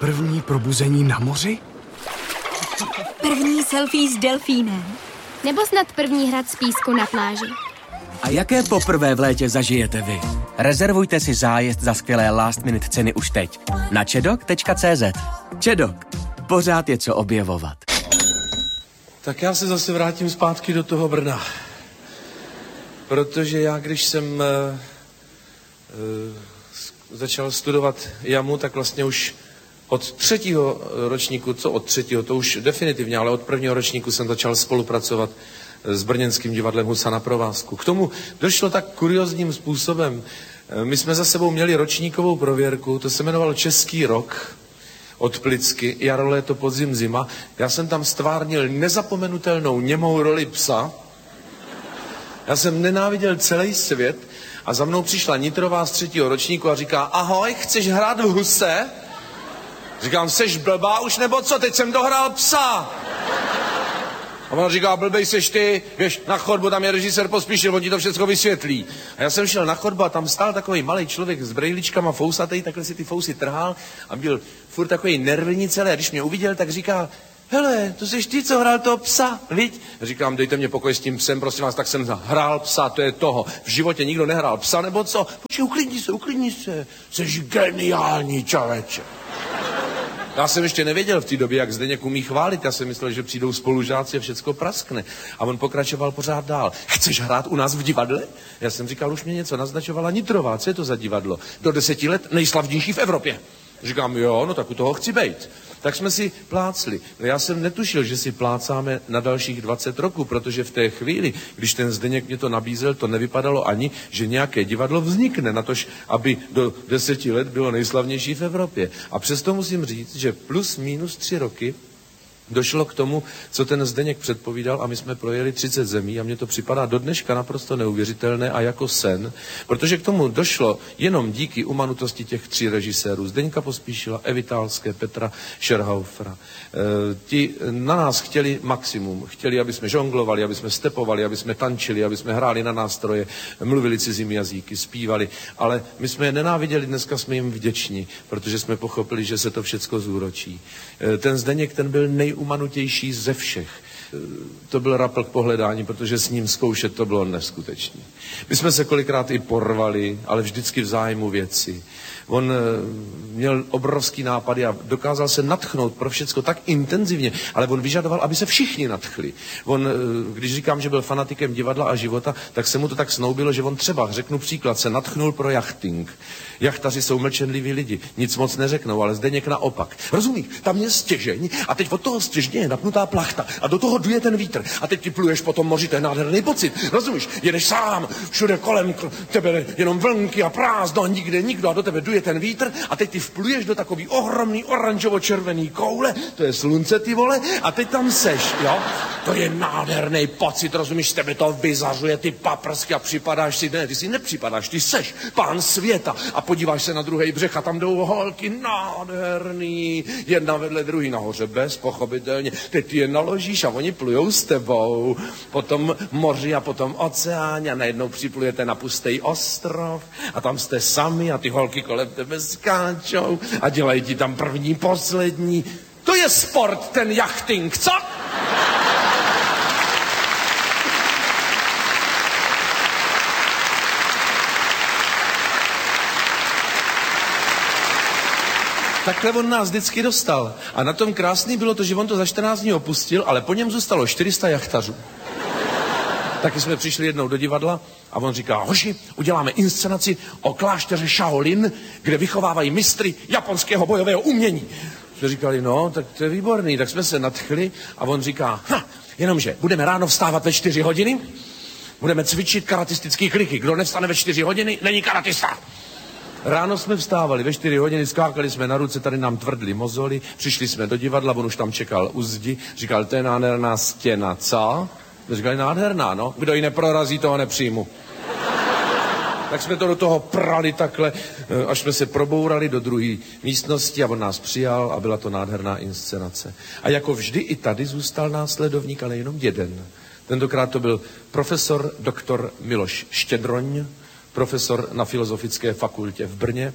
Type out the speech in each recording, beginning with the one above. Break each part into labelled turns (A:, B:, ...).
A: První probuzení na moři?
B: První selfie s delfínem.
C: Nebo snad první hrad z písku na pláži.
D: A jaké poprvé v létě zažijete vy? Rezervujte si zájezd za skvělé last minute ceny už teď na čedok.cz. Čedok. Pořád je co objevovat.
E: Tak já se zase vrátím zpátky do toho Brna. Protože já, když jsem začal studovat JAMU, tak vlastně už od 3. ročníku, to už definitivně, ale od 1. ročníku jsem začal spolupracovat s brněnským divadlem Husa na provázku. K tomu došlo tak kuriózním způsobem. My jsme za sebou měli ročníkovou prověrku, to se jmenovalo Český rok od Plicky, jaro, léto, podzim, zima. Já jsem tam stvárnil nezapomenutelnou němou roli psa. Já jsem nenáviděl celý svět a za mnou přišla Nitrová z 3. ročníku a říká: ahoj, chceš hrát v Huse? Říkám: seš blbá už nebo co, teď jsem dohrál psa. A ona říká: blbej seš ty, běž na chodbu, tam je režisér Pospíšil, on ti to všechno vysvětlí. A já jsem šel na chodbu a tam stál takový malý člověk s brejličkama, fousatej, takhle si ty fousy trhal a byl furt takový nervní celý. A když mě uviděl, tak říká: hele, to jsi ty, co hrál toho psa, viď? Říkám: dejte mě pokoj s tím psem, prosím vás, tak jsem hrál psa, to je toho. V životě nikdo nehrál psa, nebo co? Počkej, uklidni se, jsi geniální, člověče. Já jsem ještě nevěděl v té době, jak Zdeněk umí chválit. Já jsem myslel, že přijdou spolužáci a všecko praskne. A on pokračoval pořád dál. Chceš hrát u nás v divadle? Já jsem říkal, už mě něco naznačovala Nitrová. Co je to za divadlo? Do 10 let nejslavnější v Evropě. Říkám: jo, no tak u toho chci bejt. Tak jsme si plácli. No já jsem netušil, že si plácáme na dalších 20 roků, protože v té chvíli, když ten Zdeněk mě to nabízel, to nevypadalo ani, že nějaké divadlo vznikne, natož aby do 10 let bylo nejslavnější v Evropě. A přesto musím říct, že plus minus 3 roky došlo k tomu, co ten Zdeněk předpovídal, a my jsme projeli 30 zemí a mně to připadá do dneška naprosto neuvěřitelné a jako sen, protože k tomu došlo jenom díky umanutosti těch 3 režisérů: Zdeňka Pospíšila, Evitálské, Petra Scherhaufera. Ti na nás chtěli maximum. Chtěli, aby jsme žonglovali, aby jsme stepovali, aby jsme tančili, aby jsme hráli na nástroje, mluvili cizími jazyky, zpívali, ale my jsme je nenáviděli, dneska jsme jim vděční, protože jsme pochopili, že se to všecko zúročí. Ten Zdeněk, ten byl umanutější ze všech. To byl rapl k pohledání, protože s ním zkoušet to bylo neskutečné. My jsme se kolikrát i porvali, ale vždycky v zájmu věci. On měl obrovský nápady a dokázal se nadchnout pro všecko tak intenzivně, ale on vyžadoval, aby se všichni nadchli. On, když říkám, že byl fanatikem divadla a života, tak se mu to tak snoubilo, že on třeba, řeknu příklad, se nadchnul pro jachting. Jachtaři jsou mlčenliví lidi, nic moc neřeknou, ale Zdeněk naopak. Rozumíš, tam je stěžeň a teď od toho stěžně je napnutá plachta a do toho duje ten vítr a teď ti pluješ po tom moři, to je nádherný pocit. Rozumíš, jedeš sám, všude kolem tebe jenom vlnky a prázdno a nikde nikdo a do tebe duje ten vítr a teď ty vpluješ do takový ohromný oranžovo-červený koule, to je slunce, ty vole, a teď tam seš, jo? To je nádherný pocit, rozumíš, z tebe to vyzařuje ty paprsky a připadáš si, ne, ty si nepřipadáš, ty seš pán světa a podíváš se na druhý břeh a tam jdou holky nádherný, jedna vedle druhý nahoře bez, pochopitelně, teď ty je naložíš a oni plujou s tebou, potom moři a potom oceáně a najednou připlujete na pustý ostrov a tam jste sami a ty holky kolem tebe skáčou a dělají ti tam první, poslední. To je sport, ten jachting, co? Takhle on nás vždycky dostal. A na tom krásný bylo to, že on to za 14 dní opustil, ale po něm zůstalo 400 jachtařů. Taky jsme přišli jednou do divadla a on říká: hoši, uděláme inscenaci o klášteře Shaolin, kde vychovávají mistry japonského bojového umění. Jsme říkali: no, tak to je výborný. Tak jsme se nadchli a on říká: jenomže budeme ráno vstávat ve 4 hodiny, budeme cvičit karatistický kliky. Kdo nevstane ve 4 hodiny, není karatista. Ráno jsme vstávali, ve 4 hodiny skákali jsme na ruce, tady nám tvrdli mozoly, přišli jsme do divadla, on už tam čekal u zdi, říkal: to je nádherná stěna, co? Říkali: nádherná, no, kdo ji neprorazí, toho nepřijmu. Tak jsme to do toho prali takhle, až jsme se probourali do druhé místnosti a on nás přijal a byla to nádherná inscenace. A jako vždy i tady zůstal následovník, ale jenom jeden. Tentokrát to byl profesor doktor Miloš Štědroň, profesor na Filozofické fakultě v Brně.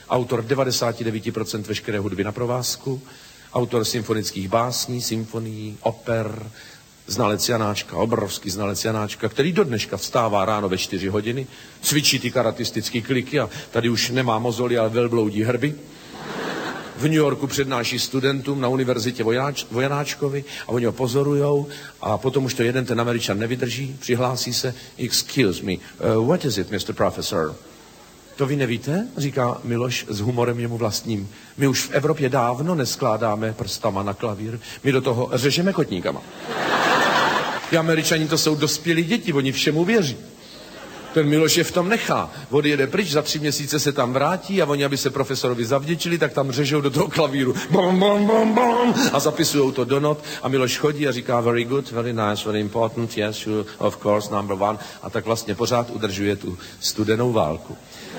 E: autor 99% veškeré hudby na provázku, autor symfonických básní, symfonií, oper, znalec Janáčka, obrovský znalec Janáčka, který do dneška vstává ráno ve 4 hodiny, cvičí ty karatistické kliky a tady už nemá mozoly, ale velbloudí hrby. V New Yorku přednáší studentům na univerzitě v Janáčkovi a oni ho pozorujou a potom už to jeden ten Američan nevydrží, přihlásí se, excuse me, what is it, Mr. Professor? To vy nevíte, říká Miloš s humorem jemu vlastním. My už v Evropě dávno neskládáme prstama na klavír, my do toho řežeme kotníkama. Ty Američani to jsou dospělí děti, oni všemu věří. Ten Miloš je v tom nechá. Odjede pryč, za 3 měsíce se tam vrátí a oni, aby se profesorovi zavděčili, tak tam řežou do toho klavíru. Bom, bom, bom, bom, a zapisujou to do not a Miloš chodí a říká very good, very nice, very important, yes, you, of course, number one. A tak vlastně pořád udržuje tu studenou válku.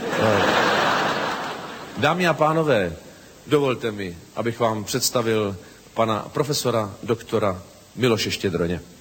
E: Dámy a pánové, dovolte mi, abych vám představil pana profesora doktora Miloše Štědroně.